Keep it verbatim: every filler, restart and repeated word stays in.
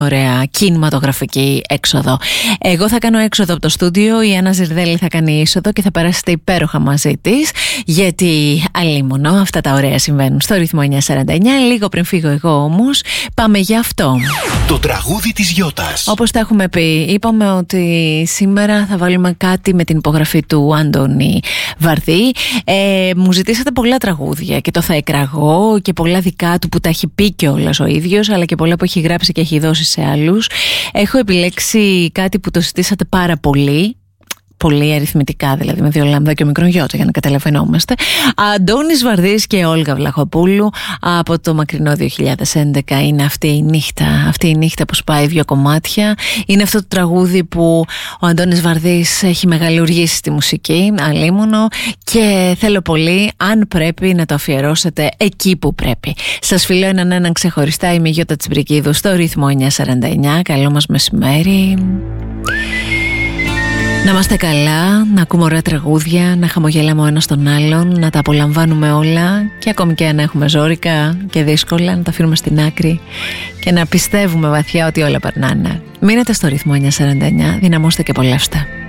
ωραία κινηματογραφική έξοδο. Εγώ θα κάνω έξοδο από το στούντιο, η Άννα Ζιρδέλη θα κάνει είσοδο και θα περάσετε υπέροχα μαζί της, γιατί αλίμονο αυτά τα ωραία συμβαίνουν στο ρυθμό εννιακόσια σαράντα εννιά. Λίγο πριν φύγω εγώ όμως, πάμε για αυτό. Το τραγούδι της Γιώτας. Όπως τα έχουμε πει, είπαμε ότι σήμερα θα βάλουμε κάτι με την υπογραφή του Άντωνη Βαρδί. ε, Μου ζητήσατε πολλά τραγούδια και το θα εκραγώ και πολλά δικά του που τα έχει πει κιόλας ο ίδιος, αλλά και πολλά που έχει γράψει και έχει δώσει σε άλλους. Έχω επιλέξει κάτι που το ζητήσατε πάρα πολύ, πολύ αριθμητικά, δηλαδή με δύο λάμδα και ο μικρό γιώτα, για να καταλαβαίνόμαστε. Αντώνης Βαρδής και Όλγα Βλαχοπούλου από το μακρινό δύο χιλιάδες έντεκα. Είναι αυτή η νύχτα, αυτή η νύχτα που σπάει δύο κομμάτια. Είναι αυτό το τραγούδι που ο Αντώνης Βαρδής έχει μεγαλουργήσει στη μουσική, αλίμονο, και θέλω πολύ, αν πρέπει, να το αφιερώσετε εκεί που πρέπει. Σας φιλώ έναν έναν ξεχωριστά. Είμαι η Γιώτα Τσιμπρικίδου στο ρυθμό εννιακόσια σαράντα εννιά. Καλό μας μεσημέρι. Να είμαστε καλά, να ακούμε ωραία τραγούδια, να χαμογελάμε ο ένας τον άλλον, να τα απολαμβάνουμε όλα και ακόμη και αν έχουμε ζόρικα και δύσκολα, να τα αφήνουμε στην άκρη και να πιστεύουμε βαθιά ότι όλα περνάνε. Μείνετε στο ρυθμό εννιακόσια σαράντα εννιά, δυναμώστε και απολαύστε.